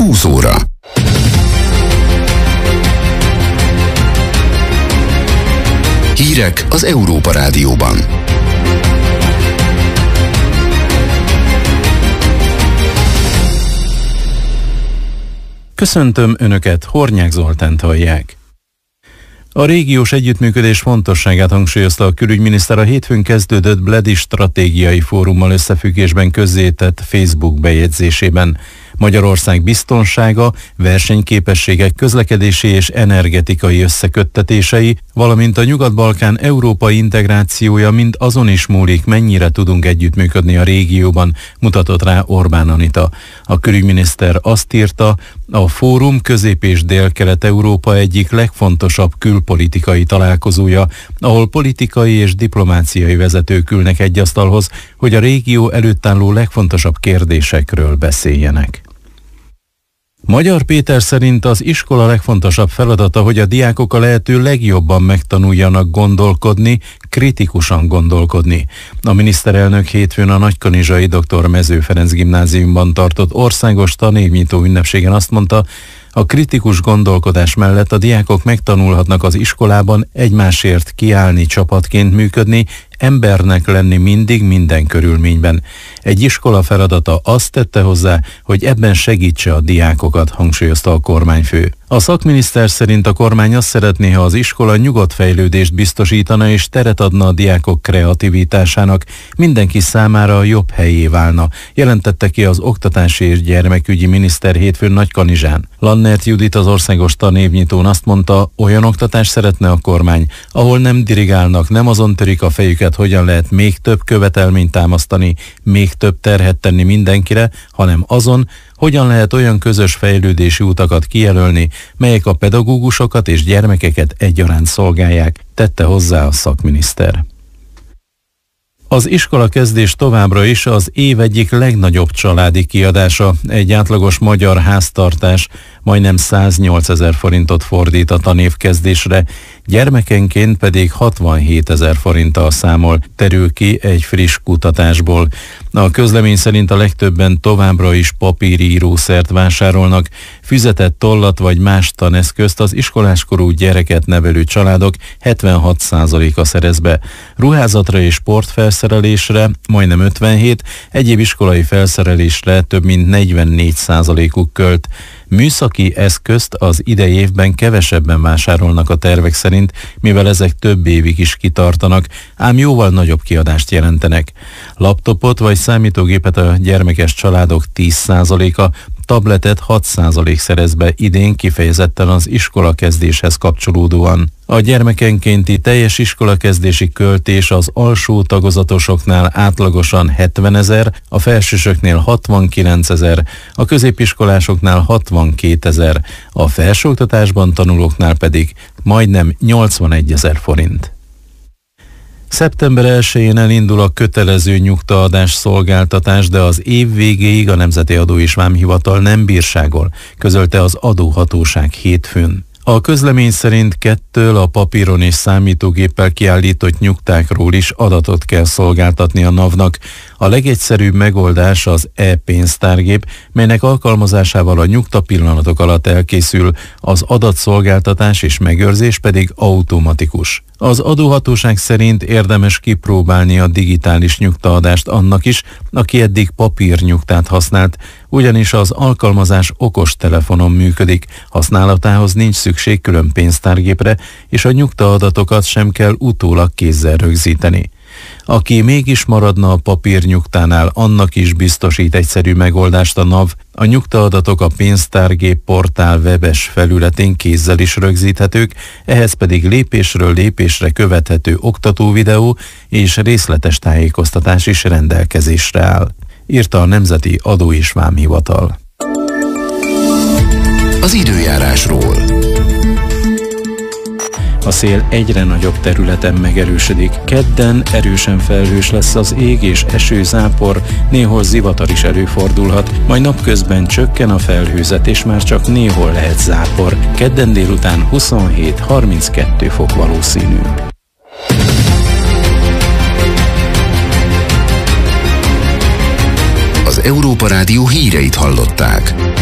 20 óra. Hírek az Európa Rádióban. Köszöntöm Önöket, Hornyák Zoltánt hallják. A régiós együttműködés fontosságát hangsúlyozta a külügyminiszter a hétfőn kezdődött Bledi stratégiai fórummal összefüggésben közzétett Facebook bejegyzésében. Magyarország biztonsága, versenyképességek, közlekedési és energetikai összeköttetései, valamint a Nyugat-Balkán európai integrációja mind azon is múlik, mennyire tudunk együttműködni a régióban, mutatott rá Orbán Anita. A külügyminiszter azt írta, a fórum Közép- és Dél-Kelet-Európa egyik legfontosabb külpolitikai találkozója, ahol politikai és diplomáciai vezetők ülnek egy asztalhoz, hogy a régió előtt álló legfontosabb kérdésekről beszéljenek. Magyar Péter szerint az iskola legfontosabb feladata, hogy a diákok a lehető legjobban megtanuljanak gondolkodni, kritikusan gondolkodni. A miniszterelnök hétfőn a Nagykanizsai Dr. Mező Ferenc gimnáziumban tartott országos tanévnyitó ünnepségen azt mondta, a kritikus gondolkodás mellett a diákok megtanulhatnak az iskolában egymásért kiállni, csapatként működni, embernek lenni mindig, minden körülményben. Egy iskola feladata azt tette hozzá, hogy ebben segítse a diákokat, hangsúlyozta a kormányfő. A szakminiszter szerint a kormány azt szeretné, ha az iskola nyugodt fejlődést biztosítana és teret adna a diákok kreativitásának, mindenki számára jobb helyé válna, jelentette ki az oktatási és gyermekügyi miniszter hétfőn Nagykanizsán. Lannert Judit az országos tanévnyitón azt mondta, olyan oktatást szeretne a kormány, ahol nem dirigálnak, nem azon törik a fejüket, hogyan lehet még több követelményt támasztani, még több terhet tenni mindenkire, hanem azon, hogyan lehet olyan közös fejlődési utakat kijelölni, melyek a pedagógusokat és gyermekeket egyaránt szolgálják, tette hozzá a szakminiszter. Az iskolakezdés továbbra is az év egyik legnagyobb családi kiadása. Egy átlagos magyar háztartás majdnem 108 000 forintot fordít a tanévkezdésre, gyermekenként pedig 67 000 forinttal számol, terül ki egy friss kutatásból. A közlemény szerint a legtöbben továbbra is papírírószert vásárolnak, füzetet, tollat vagy más taneszközt az iskoláskorú gyereket nevelő családok 76%-a szerez be. Ruházatra és sportfelszerelésre majdnem 57, egyéb iskolai felszerelésre több mint 44%-uk költ. Műszaki eszközt az idei évben kevesebben vásárolnak a tervek szerint, mivel ezek több évig is kitartanak, ám jóval nagyobb kiadást jelentenek. Laptopot vagy számítógépet a gyermekes családok 10%-a, tabletet 6% szerez be idén kifejezetten az iskolakezdéshez kapcsolódóan. A gyermekenkénti teljes iskolakezdési költés az alsó tagozatosoknál átlagosan 70 000, a felsősöknél 69 000, a középiskolásoknál 62 000, a felsőoktatásban tanulóknál pedig majdnem 81 000 forint. Szeptember 1-én elindul a kötelező nyugtaadás szolgáltatás, de az év végéig a Nemzeti Adó és Vámhivatal nem bírságol, közölte az adóhatóság hétfőn. A közlemény szerint 2 a papíron és számítógéppel kiállított nyugtákról is adatot kell szolgáltatni a NAV-nak. A legegyszerűbb megoldás az e-pénztárgép, melynek alkalmazásával a nyugta pillanatok alatt elkészül, az adatszolgáltatás és megőrzés pedig automatikus. Az adóhatóság szerint érdemes kipróbálni a digitális nyugtaadást annak is, aki eddig papírnyugtát használt, ugyanis az alkalmazás okostelefonon működik, használatához nincs szükség külön pénztárgépre, és a nyugtaadatokat sem kell utólag kézzel rögzíteni. Aki mégis maradna a papírnyugtánál, annak is biztosít egyszerű megoldást a NAV. A nyugtaadatok a pénztárgép portál webes felületén kézzel is rögzíthetők, ehhez pedig lépésről lépésre követhető oktatóvideó és részletes tájékoztatás is rendelkezésre áll, írta a Nemzeti Adó és Vámhivatal. Az időjárásról. A szél egyre nagyobb területen megerősödik. Kedden erősen felhős lesz az ég és esőzápor, néhol zivatar is előfordulhat, majd napközben csökken a felhőzet és már csak néhol lehet zápor. Kedden délután 27-32 fok valószínű. Az Európa Rádió híreit hallották.